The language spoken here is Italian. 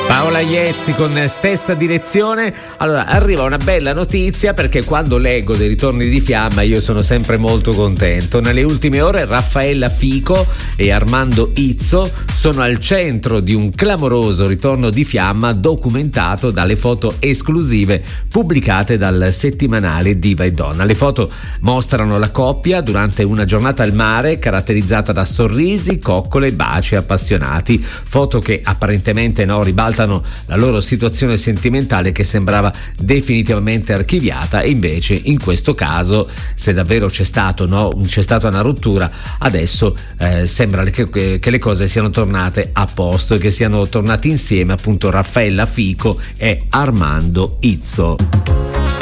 Paola Iezzi con Stessa Direzione. Allora, arriva una bella notizia, perché quando leggo dei ritorni di fiamma io sono sempre molto contento. Nelle ultime ore Raffaella Fico e Armando Izzo sono al centro di un clamoroso ritorno di fiamma documentato dalle foto esclusive pubblicate dal settimanale Diva e Donna. Le foto mostrano la coppia durante una giornata al mare caratterizzata da sorrisi, coccole, baci appassionati. Foto che apparentemente ribaltano la loro situazione sentimentale, che sembrava definitivamente archiviata, e invece in questo caso, se davvero c'è stata una rottura, adesso sembra che le cose siano tornate a posto e che siano tornati insieme appunto Raffaella Fico e Armando Izzo.